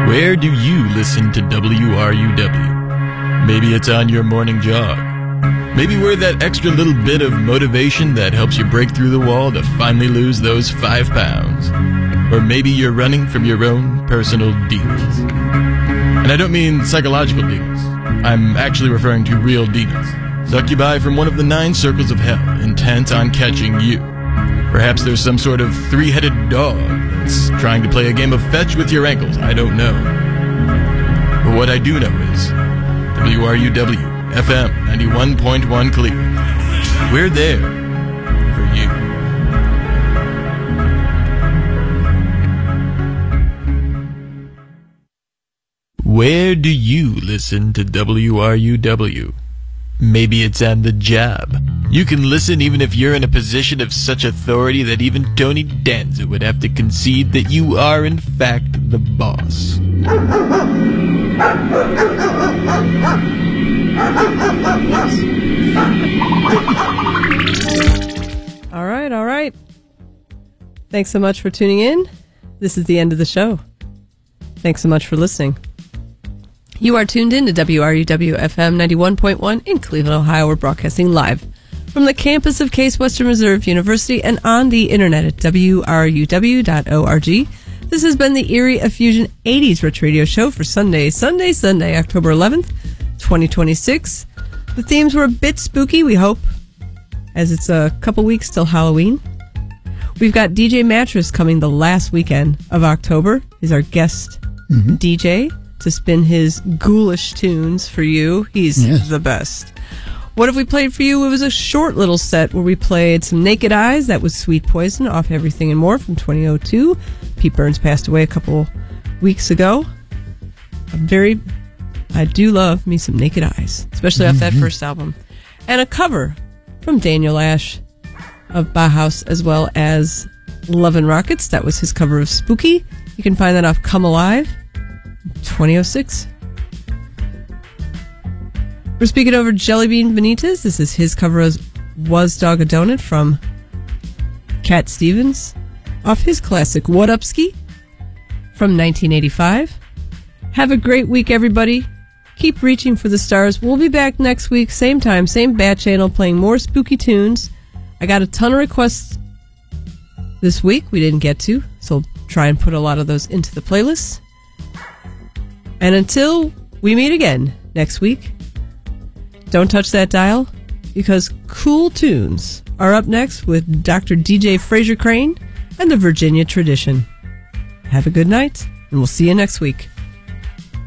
Where do you listen to WRUW? Maybe it's on your morning jog. Maybe we're that extra little bit of motivation that helps you break through the wall to finally lose those 5 pounds. Or maybe you're running from your own personal demons. And I don't mean psychological demons. I'm actually referring to real demons. Succubi from one of the 9 circles of hell, intent on catching you. Perhaps there's some sort of 3-headed dog that's trying to play a game of fetch with your ankles. I don't know. But what I do know is WRUW FM 91.1 Cleveland. We're there for you. Where do you listen to WRUW? Maybe it's on the job. You can listen even if you're in a position of such authority that even Tony Danza would have to concede that you are in fact the boss. All right. Thanks so much for tuning in. This is the end of the show. Thanks so much for listening. You are tuned in to WRUW FM 91.1 in Cleveland, Ohio. We're broadcasting live from the campus of Case Western Reserve University and on the internet at WRUW.org. This has been the Erie Effusion 80s Rich Radio Show for Sunday, October 11th, 2026. The themes were a bit spooky, we hope, as it's a couple weeks till Halloween. We've got DJ Mattress coming the last weekend of October. He's our guest DJ to spin his ghoulish tunes for you. He's the best. What have we played for you? It was a short little set where we played some Naked Eyes. That was Sweet Poison off Everything and More from 2002. Pete Burns passed away a couple weeks ago. I do love me some Naked Eyes, especially off that first album. And a cover from Daniel Ash of Bauhaus, as well as Love and Rockets. That was his cover of Spooky. You can find that off Come Alive, 2006. We're speaking over Jellybean Benitez. This is his cover of Was Dog a Donut from Cat Stevens off his classic What Up Ski from 1985. Have a great week, everybody. Keep reaching for the stars. We'll be back next week, same time, same bat channel, playing more spooky tunes. I got a ton of requests this week we didn't get to, so I'll try and put a lot of those into the playlist. And until we meet again next week, don't touch that dial, because cool tunes are up next with Dr. DJ Fraser Crane and the Virginia Tradition. Have a good night, and we'll see you next week.